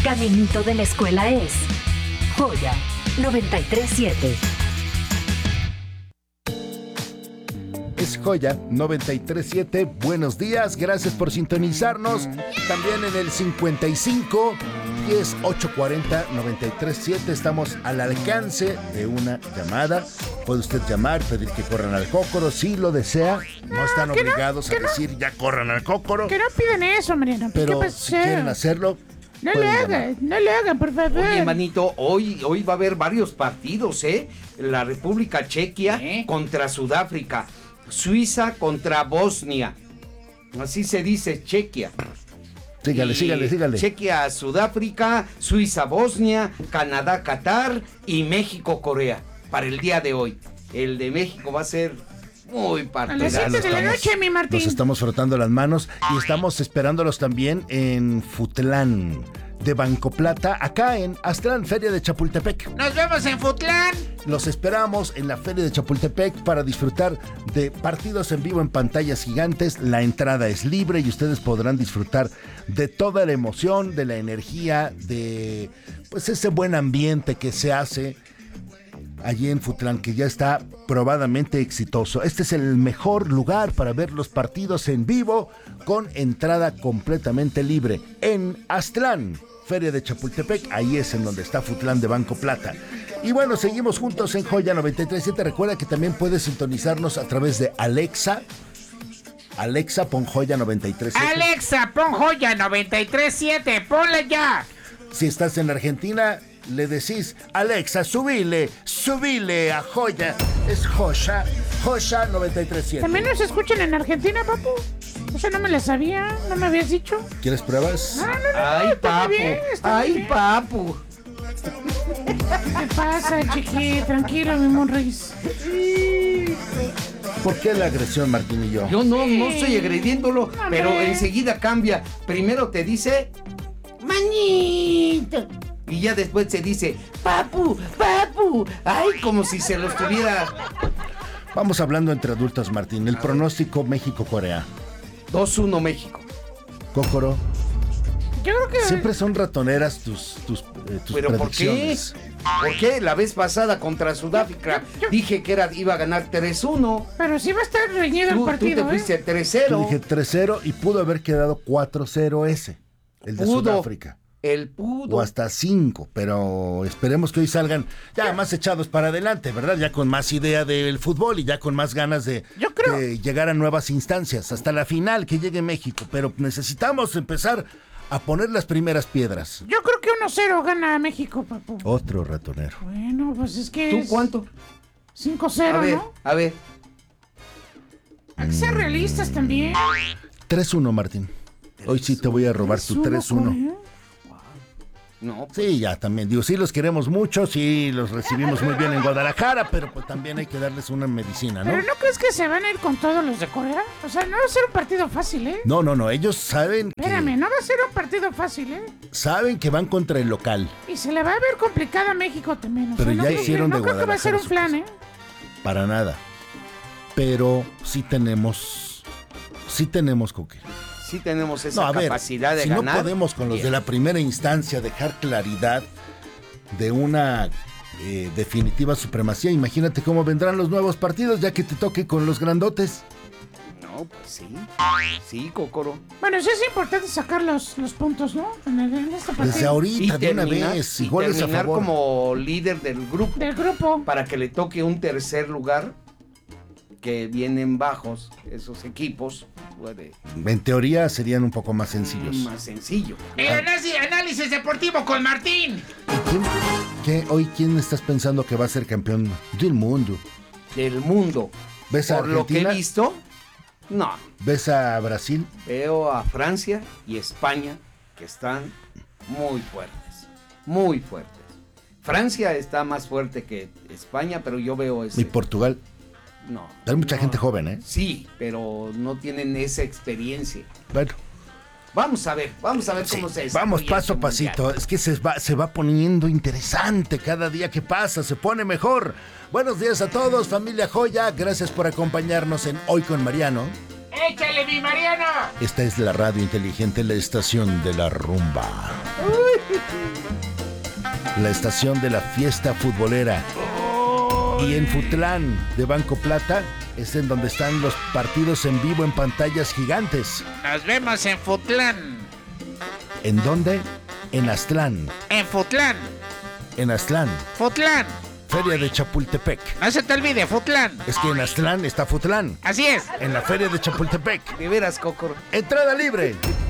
Caminito de la escuela es Joya 93.7. Es Joya 93.7. Buenos días, gracias por sintonizarnos. También en el 55 10 840 93.7 estamos al alcance de una llamada. Puede usted llamar, pedir que corran al Cócoro si lo desea. No están obligados a decir ya corran al Cócoro. Que no piden eso, Mariano. Pero si quieren hacerlo, no le hagan, por favor. Oye, manito, hoy va a haber varios partidos, ¿eh? La República Chequia contra Sudáfrica. Suiza contra Bosnia. Así se dice, Chequia. Sígale. Chequia, Sudáfrica, Suiza, Bosnia, Canadá, Qatar y México, Corea. Para el día de hoy. El de México va a ser muy partidazo. A las 7 de la noche, mi Martín. Nos estamos frotando las manos y estamos esperándolos también en Futlán de Banco Plata, acá en Aztlán, Feria de Chapultepec. Nos vemos en Futlán. Los esperamos en la Feria de Chapultepec para disfrutar de partidos en vivo en pantallas gigantes. La entrada es libre y ustedes podrán disfrutar de toda la emoción, de la energía, de pues ese buen ambiente que se hace allí en Futlán, que ya está probadamente exitoso. Este es el mejor lugar para ver los partidos en vivo con entrada completamente libre en Aztlán, Feria de Chapultepec. Ahí es en donde está Futlán de Banco Plata. Y bueno, seguimos juntos en Joya 93.7. Recuerda que también puedes sintonizarnos a través de Alexa. Alexa, pon Joya 93.7. Alexa, pon Joya 93.7. Ponle ya. Si estás en Argentina, le decís, Alexa, subile a Joya. Es Joya 93.7. También nos escuchan en Argentina, papu. O sea, no me la sabía, no me habías dicho. ¿Quieres pruebas? No. Ay, papu. Está bien. Papu. ¿Qué pasa, chiqui? Tranquilo, mi Monreis. ¿Por qué la agresión, Martín y yo? Yo no estoy agrediéndolo, pero enseguida cambia. Primero te dice, manito. Y ya después se dice, papu. Ay, como si se lo estuviera. Vamos hablando entre adultos, Martín. El pronóstico México-Corea. 2-1 México. Cócoro. Yo creo que Siempre son ratoneras tus ¿Pero predicciones. por qué? La vez pasada contra Sudáfrica dije que iba a ganar 3-1. Pero sí va a estar reñido el partido, Tú te fuiste 3-0. Yo dije 3-0 y pudo haber quedado 4-0 ese, el de Sudáfrica. El pudo. O hasta 5, pero esperemos que hoy salgan ya más echados para adelante, ¿verdad? Ya con más idea del fútbol y ya con más ganas de llegar a nuevas instancias, hasta la final que llegue México. Pero necesitamos empezar a poner las primeras piedras. Yo creo que 1-0 gana México, papu. Otro ratonero. Bueno, pues es que ¿Tú cuánto? 5-0, ¿no? A ver. Hay que ser realistas también. 3-1, Martín. Hoy sí te voy a robar tu 3-1. No, Sí, ya también. Digo, sí los queremos mucho, sí los recibimos muy bien en Guadalajara, pero pues también hay que darles una medicina, ¿no? ¿Pero no crees que se van a ir con todos los de Corea? O sea, no va a ser un partido fácil, ¿eh? No, ellos saben Espérame, no va a ser un partido fácil, ¿eh? saben que van contra el local, Y se le va a ver complicada a México también. O pero sea, no ya creo hicieron que, de no creo que va a ser un Guadalajara plan, ¿eh? para nada. Pero sí tenemos con qué. sí tenemos esa capacidad de si ganar. no podemos con los de la primera instancia dejar claridad de una definitiva supremacía, imagínate cómo vendrán los nuevos partidos ya que te toque con los grandotes. No, pues sí, Cócoro. Bueno, sí es importante sacar los puntos, ¿no? En esta partida. Desde ahorita, de una vez, y goles a terminar favor. como líder del grupo. Del grupo. Para que le toque un tercer lugar, que vienen bajos esos equipos. En teoría serían un poco más sencillos. Más sencillo. Análisis deportivo con Martín. ¿Quién estás pensando que va a ser campeón del mundo? Del mundo. ¿Ves a Por lo que Argentina? he visto, no. ¿Ves a Brasil? Veo a Francia y España que están muy fuertes. Muy fuertes. Francia está más fuerte que España, pero yo veo ¿Y Portugal? No. Hay mucha gente joven, ¿eh? Sí, pero no tienen esa experiencia. Bueno. Vamos a ver cómo se desarrolla. Vamos paso a pasito. Es que se va poniendo interesante cada día que pasa, se pone mejor. Buenos días a todos, familia Joya. Gracias por acompañarnos en Hoy con Mariano. ¡Échale, mi Mariano! Esta es la radio inteligente, la estación de la rumba. Uy. la estación de la fiesta futbolera. Y en Futlán de Banco Plata es en donde están los partidos en vivo en pantallas gigantes. Nos vemos en Futlán. ¿En dónde? En Aztlán. En Futlán. En Aztlán. Futlán. Feria de Chapultepec. No se te olvide, Futlán. Es que en Aztlán está Futlán. Así es. En la Feria de Chapultepec. De veras, Cocoro. Entrada libre.